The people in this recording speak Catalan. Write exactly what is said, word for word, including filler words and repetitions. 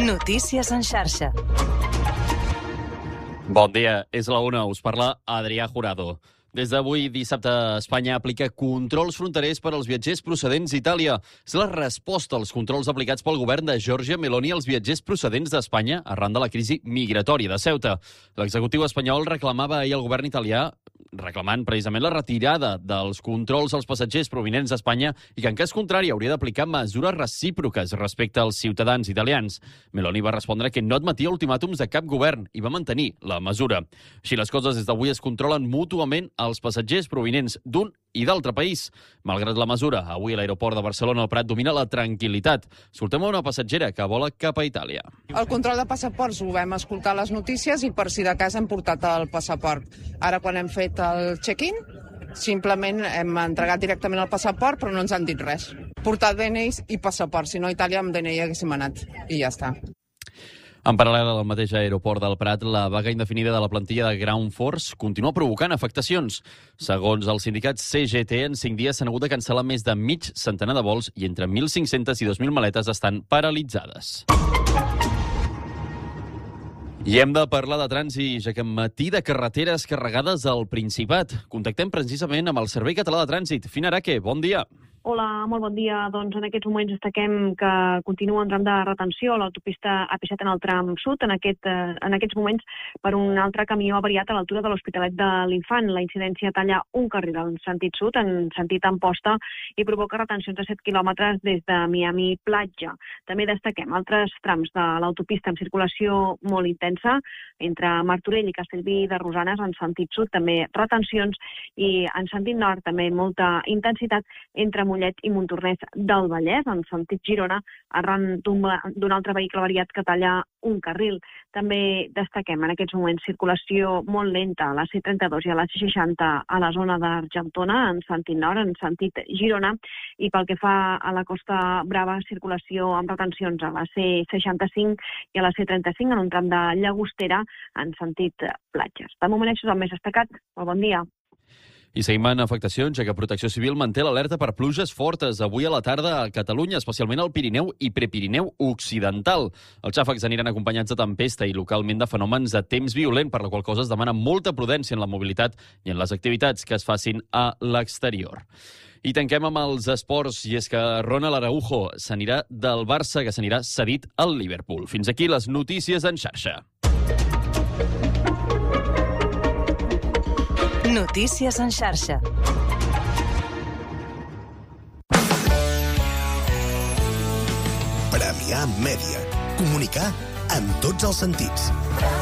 Notícies en xarxa. Bon dia, és la una, us parla Adrià Jurado. Des d'avui, dissabte, Espanya aplica controls fronterers per als viatgers procedents d'Itàlia. És la resposta als controls aplicats pel govern de Giorgia Meloni als viatgers procedents d'Espanya arran de la crisi migratòria de Ceuta. L'executiu espanyol reclamava ahir al govern italià reclamant precisament la retirada dels controls als passatgers provinents d'Espanya i que, en cas contrari, hauria d'aplicar mesures recíproques respecte als ciutadans italians. Meloni va respondre que no admetia ultimàtums de cap govern i va mantenir la mesura. Així les coses, des d'avui es controlen mútuament els passatgers provinents d'un i d'altre país. Malgrat la mesura, avui a l'aeroport de Barcelona el Prat domina la tranquil·litat. Escoltem a una passatgera que vola cap a Itàlia. El control de passaports ho vam escoltar a les notícies i per si de cas hem portat el passaport. Ara quan hem fet el check-in, simplement hem entregat directament el passaport però no ens han dit res. Portar D N Is i passaport, si no a Itàlia amb D N I haguéssim anat i ja està. En paral·lel al mateix aeroport del Prat, la vaga indefinida de la plantilla de Ground Force continua provocant afectacions. Segons el sindicat C G T, en cinc dies s'han hagut de cancel·lar més de mig centenar de vols i entre mil cinc-centes i dos mil maletes estan paralitzades. I hem de parlar de trànsit, ja que matí de carreteres carregades al Principat. Contactem precisament amb el Servei Català de Trànsit. Fina Araque, bon dia. Hola, molt bon dia. Doncs en aquests moments destaquem que continua un tram de retenció a l'autopista A P set en el tram sud. En, aquest, eh, en aquests moments, per un altre camió avariat a l'altura de l'Hospitalet de l'Infant. La incidència talla un carril en sentit sud, en sentit Amposta, i provoca retencions de set quilòmetres des de Miami Platja. També destaquem altres trams de l'autopista amb circulació molt intensa, entre Martorell i Castellví de Rosanes en sentit sud, també retencions, i en sentit nord també molta intensitat entre Mollet i Montornès del Vallès, en sentit Girona, arran d'un altre vehicle avariat que talla un carril. També destaquem en aquests moments circulació molt lenta a la C trenta-dos i a la C seixanta a la zona d'Argentona, en sentit nord, en sentit Girona, i pel que fa a la Costa Brava, circulació amb retencions a la C seixanta-cinc i a la C trenta-cinc en un tram de Llagostera, en sentit Platges. De moment això és el més destacat. Molt bon dia. I seguim en afectacions, ja que Protecció Civil manté l'alerta per pluges fortes avui a la tarda a Catalunya, especialment al Pirineu i Prepirineu Occidental. Els xàfecs aniran acompanyats de tempesta i localment de fenòmens de temps violent, per la qual cosa es demana molta prudència en la mobilitat i en les activitats que es facin a l'exterior. I tanquem amb els esports, i és que Ronald Araujo s'anirà del Barça, que s'anirà cedit al Liverpool. Fins aquí les notícies en xarxa. Notícies en xarxa. Premià Mèdia. Comunicar amb tots els sentits.